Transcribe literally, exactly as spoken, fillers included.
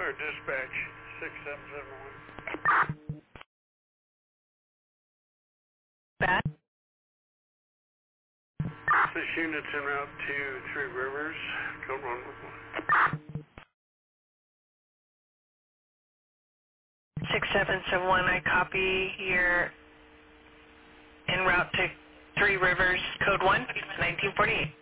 Or dispatch, six seven seven one. That This unit's en route to Three Rivers, code one one one. six seven seven one, I copy. You're en route to Three Rivers, code one, nineteen forty-eight.